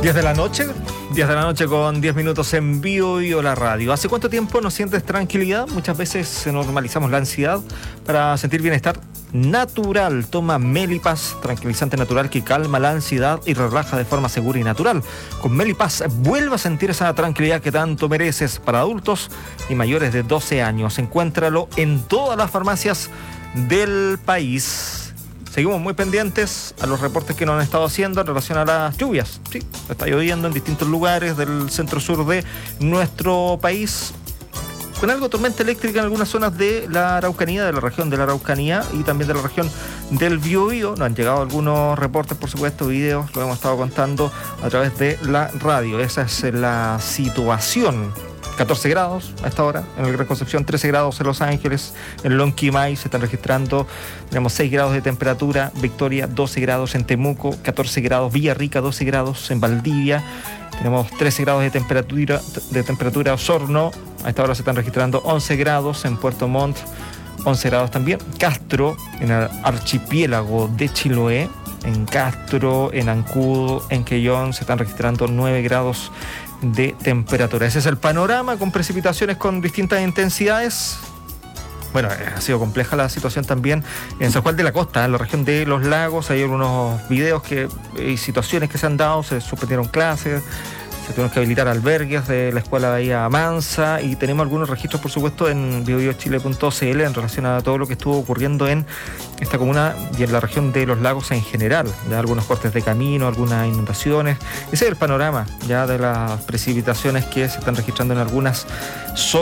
10 de la noche, 10 de la noche con 10 minutos en Bio la radio. ¿Hace cuánto tiempo no sientes tranquilidad? Muchas veces normalizamos la ansiedad para sentir bienestar natural. Toma Melipaz, tranquilizante natural que calma la ansiedad y relaja de forma segura y natural. Con Melipaz vuelve a sentir esa tranquilidad que tanto mereces. Para adultos y mayores de 12 años. Encuéntralo en todas las farmacias del país. Seguimos muy pendientes a los reportes que nos han estado haciendo en relación a las lluvias. Sí, está lloviendo en distintos lugares del centro-sur de nuestro país, con algo de tormenta eléctrica en algunas zonas de la Araucanía, de la región de la Araucanía y también de la región del Biobío. Nos han llegado algunos reportes, por supuesto, videos, lo hemos estado contando a través de la radio. Esa es la situación. 14 grados a esta hora en el Gran Concepción, 13 grados en Los Ángeles, en Lonquimay se están registrando, tenemos 6 grados de temperatura, Victoria 12 grados en Temuco, 14 grados, Villarrica 12 grados en Valdivia, tenemos 13 grados de temperatura Osorno, a esta hora se están registrando 11 grados en Puerto Montt, 11 grados también, Castro, en el archipiélago de Chiloé, en Castro, en Ancud, en Quellón se están registrando 9 grados de temperatura. Ese es el panorama con precipitaciones con distintas intensidades. Bueno, ha sido compleja la situación también en San Juan de la Costa, en la región de Los Lagos. Hay algunos videos y situaciones que se han dado, se suspendieron clases, se tuvieron que habilitar albergues de la escuela Bahía Mansa y tenemos algunos registros, por supuesto, en biobiochile.cl en relación a todo lo que estuvo ocurriendo en esta comuna y en la región de Los Lagos en general, de algunos cortes de camino, algunas inundaciones. Ese es el panorama ya de las precipitaciones que se están registrando en algunas zonas.